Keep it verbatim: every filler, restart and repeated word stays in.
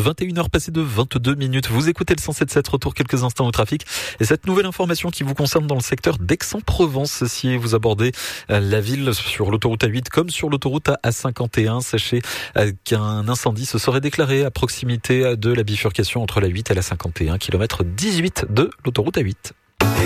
vingt et une heures passées de vingt-deux minutes. Vous écoutez le cent sept sept, retour quelques instants au trafic. Et cette nouvelle information qui vous concerne dans le secteur d'Aix-en-Provence, si vous abordez la ville sur l'autoroute A huit comme sur l'autoroute A cinquante et un, sachez qu'un incendie se serait déclaré à proximité de la bifurcation entre la huit et la cinquante et un, kilomètre dix-huit de l'autoroute A huit.